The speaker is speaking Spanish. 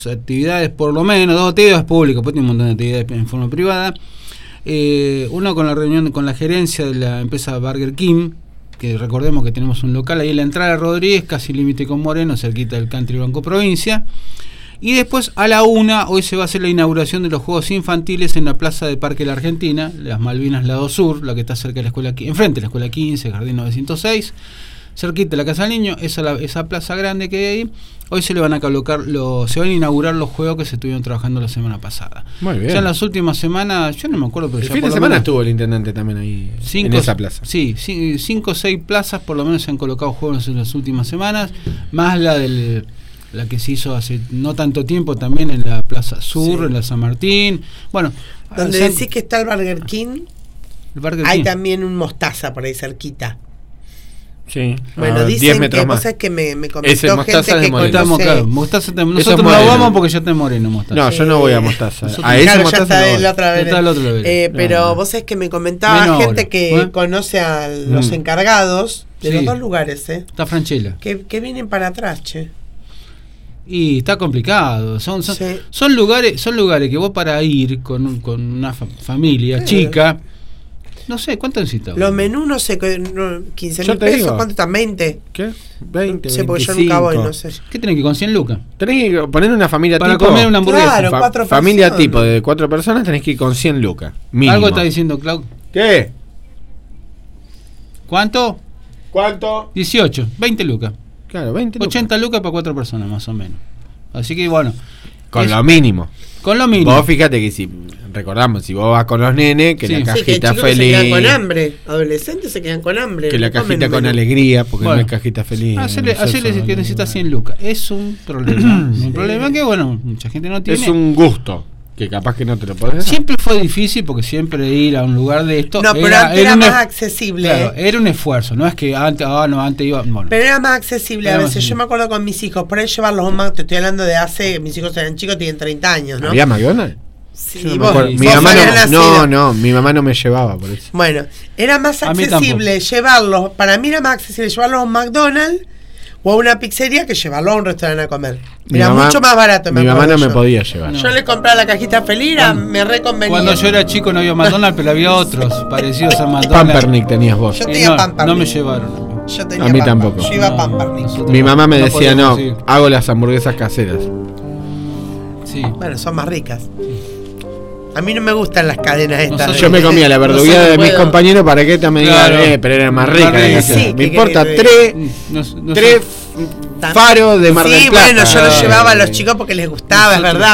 actividades, por lo menos, 2 actividades públicas, pues tiene un montón de actividades en forma privada. Uno con la reunión con la gerencia de la empresa Burger King, que recordemos que tenemos un local ahí en la entrada de Rodríguez, casi límite con Moreno, cerquita del Country Banco Provincia. Y después a la 1, hoy se va a hacer la inauguración de los Juegos Infantiles en la Plaza de Parque La Argentina, las Malvinas Lado Sur, la que está cerca de la escuela, enfrente de la escuela 15, Jardín 906, cerquita de la Casa del Niño, esa plaza grande que hay ahí. Hoy se le van a colocar, se van a inaugurar los juegos que se estuvieron trabajando la semana pasada. Muy bien. Ya en las últimas semanas, yo no me acuerdo, pero el ya fin de semana estuvo el intendente también ahí en esa plaza. Sí, 5 o 6 plazas por lo menos se han colocado juegos en las últimas semanas, más la que se hizo hace no tanto tiempo también en la Plaza Sur, sí, en la San Martín. Bueno, donde decís que está el Burger King, hay también un Mostaza por ahí cerquita. Sí. Bueno, dicen que cosas que me comentó gente que conoce. Claro, Mostaza, nosotros no vamos porque ya está en Moreno Mostaza. No, yo no voy a Mostaza. A ese claro, Mostaza ya está el otro nivel. Pero vos sabés que me comentaba gente que conoce a los encargados de los dos lugares, Está Franchella. Que vienen para atrás, che. Y está complicado. Son lugares que vos para ir con una familia chica. No sé, ¿cuánto necesitas? Los menús, no sé, 15.000 pesos, ¿cuánto están? ¿20? ¿Qué? 20, no sé, porque yo nunca voy, no sé. ¿Qué tenés que ir con 100 lucas? Tenés que poner una familia para tipo. Para comer una hamburguesa. Claro, 4 familia personas. Tipo de 4 personas tenés que ir con 100 lucas. Mínimo. Algo está diciendo Clau. ¿Qué? ¿Cuánto? 18, 20 lucas. Claro, 20 lucas. 80 lucas para 4 personas, más o menos. Así que bueno. Con lo mínimo. Con lo mínimo. Vos fíjate que si vos vas con los nenes, que la cajita que feliz. Se quedan con hambre. Adolescentes se quedan con hambre. Que la cajita con alegría, porque no hay cajita feliz. Hacerle que necesita 100 lucas. Es un problema. Un problema que, bueno, mucha gente no tiene. Es un gusto. Que capaz que no te lo podés dar. Siempre fue difícil porque siempre ir a un lugar de esto. No, pero antes era más accesible. Claro, era un esfuerzo, no es que antes iba. Bueno, pero era más accesible a veces. Yo me acuerdo con mis hijos, por ahí llevarlos a un McDonald's. Te estoy hablando de hace. Mis hijos eran chicos, tienen 30 años, ¿no? ¿Había McDonald's? Sí, mi mamá mi mamá no me llevaba por eso. Bueno, era más accesible llevarlos. Para mí era más accesible llevarlos a un McDonald's o a una pizzería que llevarlo a un restaurante a comer. Era mucho más barato. Mi mamá no me podía llevar. Yo le compraba la cajita feliz, me reconvenía. Cuando yo era chico no había McDonald's, pero había otros parecidos a McDonald's. Pampernick tenías vos. Yo tenía Pampernick. No me llevaron. Yo tenía a mí tampoco. Yo iba a Pampernick. Mi mamá me decía, hago las hamburguesas caseras. Sí. Bueno, son más ricas. A mí no me gustan las cadenas estas. Yo me comía la verdugueada de mis compañeros para que esta me digan, pero era más rica. Sí, me importa 3 faros de Mar del Plata. Sí, bueno, yo los llevaba a los chicos porque les gustaba, es verdad.